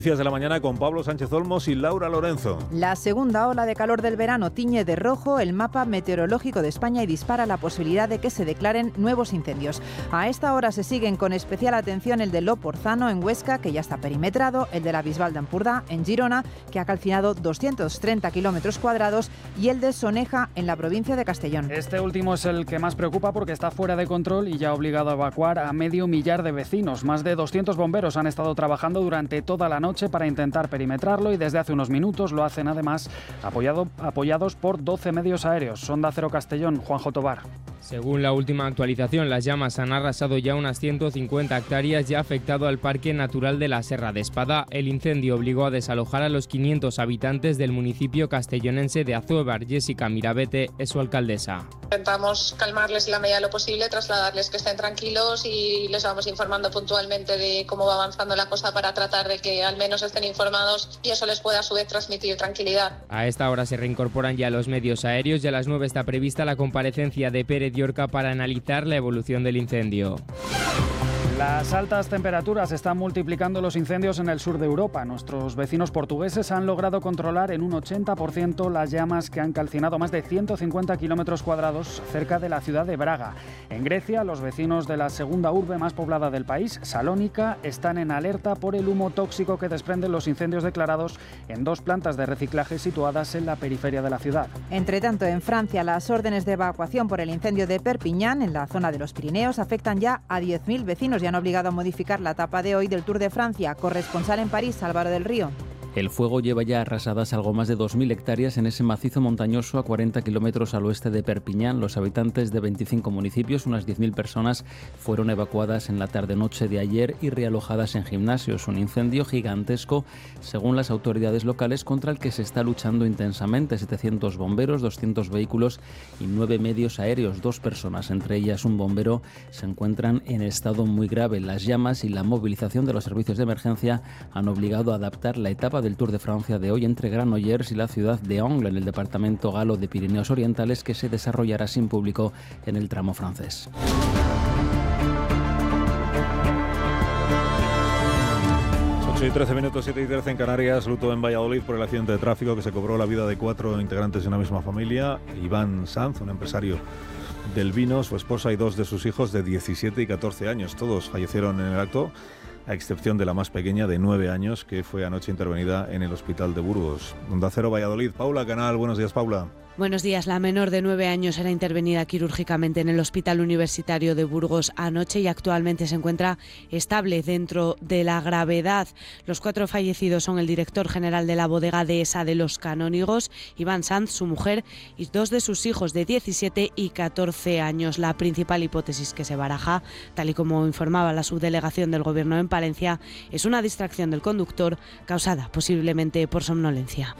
Noticias de la mañana con Pablo Sánchez Olmos y Laura Lorenzo. La segunda ola de calor del verano tiñe de rojo el mapa meteorológico de España y dispara la posibilidad de que se declaren nuevos incendios. A esta hora se siguen con especial atención el de Loporzano en Huesca, que ya está perimetrado, el de la Bisbal de Empordà en Girona, que ha calcinado 230 kilómetros cuadrados, y el de Soneja en la provincia de Castellón. Este último es el que más preocupa porque está fuera de control y ya ha obligado a evacuar a 500 de vecinos. Más de 200 bomberos han estado trabajando durante toda la noche para intentar perimetrarlo y desde hace unos minutos lo hacen además apoyados por 12 medios aéreos. Onda Cero Castellón, Juanjo Tobar. Según la última actualización, las llamas han arrasado ya unas 150 hectáreas y ha afectado al Parque Natural de la Serra de Espada. El incendio obligó a desalojar a los 500 habitantes del municipio castellonense de Azuévar. Jessica Mirabete es su alcaldesa. Intentamos calmarles en la medida de lo posible, trasladarles que estén tranquilos y les vamos informando puntualmente de cómo va avanzando la cosa para tratar de que al menos estén informados y eso les pueda a su vez transmitir tranquilidad. A esta hora se reincorporan ya los medios aéreos y a las 9 está prevista la comparecencia de Pérez Llorca para analizar la evolución del incendio. Las altas temperaturas están multiplicando los incendios en el sur de Europa. Nuestros vecinos portugueses han logrado controlar en un 80% las llamas que han calcinado más de 150 kilómetros cuadrados cerca de la ciudad de Braga. En Grecia, los vecinos de la segunda urbe más poblada del país, Salónica, están en alerta por el humo tóxico que desprenden los incendios declarados en 2 plantas de reciclaje situadas en la periferia de la ciudad. Entre tanto, en Francia, las órdenes de evacuación por el incendio de Perpiñán, en la zona de los Pirineos, afectan ya a 10.000 vecinos y han obligado a modificar la etapa de hoy del Tour de Francia. Corresponsal en París, Álvaro del Río. El fuego lleva ya arrasadas algo más de 2.000 hectáreas en ese macizo montañoso a 40 kilómetros al oeste de Perpiñán. Los habitantes de 25 municipios, unas 10.000 personas, fueron evacuadas en la tarde-noche de ayer y realojadas en gimnasios. Un incendio gigantesco, según las autoridades locales, contra el que se está luchando intensamente. 700 bomberos, 200 vehículos y 9 medios aéreos. 2 personas, entre ellas un bombero, se encuentran en estado muy grave. Las llamas y la movilización de los servicios de emergencia han obligado a adaptar la etapa del Tour de Francia de hoy entre Granollers y la ciudad de Angles, en el departamento galo de Pirineos Orientales, que se desarrollará sin público en el tramo francés. 8:13 minutos, 7:13 en Canarias. Luto en Valladolid por el accidente de tráfico que se cobró la vida de 4 integrantes de una misma familia. Iván Sanz, un empresario del vino, su esposa y 2 de sus hijos de 17 y 14 años. Todos fallecieron en el acto, a excepción de la más pequeña, de 9 años, que fue anoche intervenida en el hospital de Burgos. Onda Cero Valladolid. Paula Canal, buenos días, Paula. Buenos días. La menor de 9 años era intervenida quirúrgicamente en el Hospital Universitario de Burgos anoche y actualmente se encuentra estable dentro de la gravedad. Los 4 fallecidos son el director general de la bodega Dehesa de Los Canónigos, Iván Sanz, su mujer y 2 de sus hijos de 17 y 14 años. La principal hipótesis que se baraja, tal y como informaba la subdelegación del Gobierno en Palencia, es una distracción del conductor causada posiblemente por somnolencia.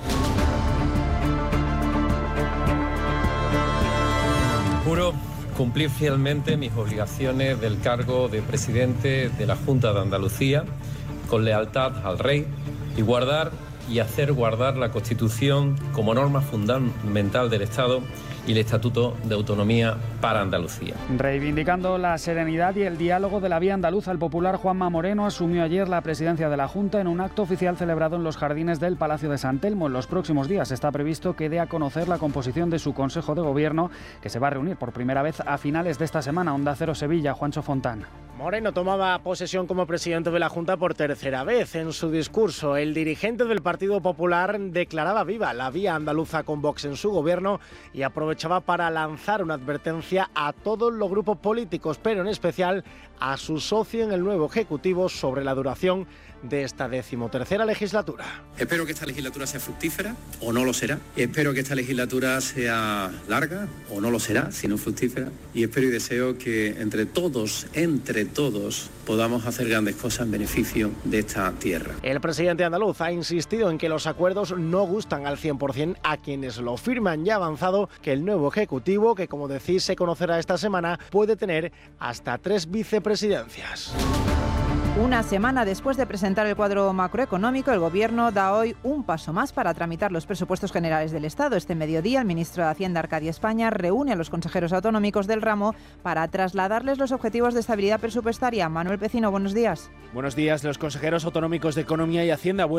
Juro cumplir fielmente mis obligaciones del cargo de presidente de la Junta de Andalucía, con lealtad al Rey, y guardar y hacer guardar la Constitución como norma fundamental del Estado y el Estatuto de Autonomía para Andalucía. Reivindicando la serenidad y el diálogo de la vía andaluza, el popular Juanma Moreno asumió ayer la presidencia de la Junta en un acto oficial celebrado en los jardines del Palacio de San Telmo. En los próximos días está previsto que dé a conocer la composición de su Consejo de Gobierno, que se va a reunir por primera vez a finales de esta semana. Onda Cero Sevilla, Juancho Fontán. Moreno tomaba posesión como presidente de la Junta por tercera vez. En su discurso, el dirigente del Partido Popular declaraba viva la vía andaluza con Vox en su gobierno y aprovechaba para lanzar una advertencia a todos los grupos políticos, pero en especial a su socio en el nuevo Ejecutivo sobre la duración de esta 13ª legislatura. Espero que esta legislatura sea fructífera o no lo será. Espero que esta legislatura sea larga o no lo será, si no fructífera. Y espero y deseo que entre todos, podamos hacer grandes cosas en beneficio de esta tierra. El presidente andaluz ha insistido en que los acuerdos no gustan al 100% a quienes lo firman y ha avanzado que el nuevo Ejecutivo, que como decís se conocerá esta semana, puede tener hasta 3 vicepresidencias. Una semana después de presentar el cuadro macroeconómico, el Gobierno da hoy un paso más para tramitar los presupuestos generales del Estado. Este mediodía, el ministro de Hacienda, Arcadio España, reúne a los consejeros autonómicos del ramo para trasladarles los objetivos de estabilidad presupuestaria. Manuel Pecino, buenos días. Buenos días. Los consejeros autonómicos de Economía y Hacienda